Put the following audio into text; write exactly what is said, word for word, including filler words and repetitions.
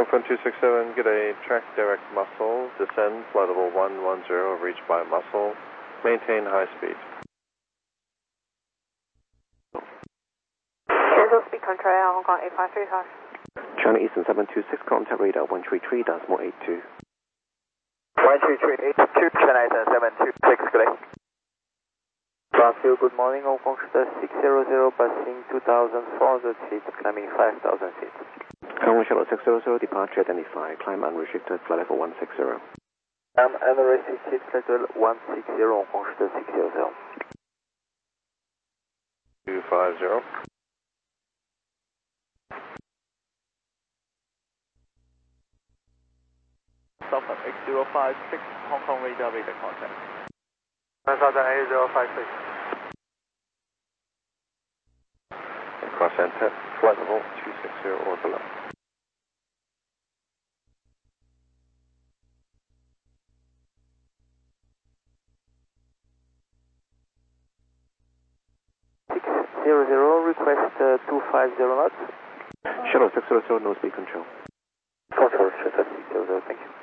Phone two six seven, get a track direct muscle, descend, flight level one one zero, reach by muscle, maintain high speed. Cancel speed control, Hong Kong eight five three five. China Eastern seven two six, contact radar one three three, decimal eight two. one three three eight two, China Eastern seven two six, good day. Brazil, good morning, Hong Kong six hundred, passing two thousand four hundred feet, climbing five thousand feet. Hong Kong Shuttle six hundred, departure identified, climb unrestricted, flight level one six zero. I'm unrestricted, flight level one six zero, Hong Kong six hundred. two five zero. Southern eight zero five six, Hong Kong radar radar contact. Southern eight zero five six. Cross antenna, flight level two six zero or below. six hundred, request uh, two five zero knots. Shuttle six hundred, no speed control. Control, Shuttle six hundred, thank you.